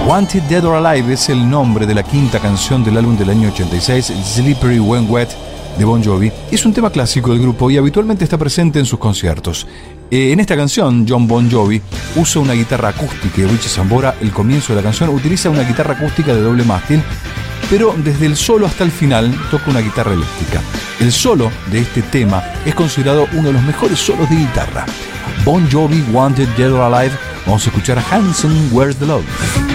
Wanted Dead or Alive es el nombre de la quinta canción del álbum del año 86, Slippery When Wet, de Bon Jovi. Es un tema clásico del grupo y habitualmente está presente en sus conciertos. En esta canción, John Bon Jovi usa una guitarra acústica y Richie Sambora, el comienzo de la canción, utiliza una guitarra acústica de doble mástil, pero desde el solo hasta el final toca una guitarra eléctrica. El solo de este tema es considerado uno de los mejores solos de guitarra. Bon Jovi, Wanted Dead or Alive. Vamos a escuchar Hanson, Where's the Love.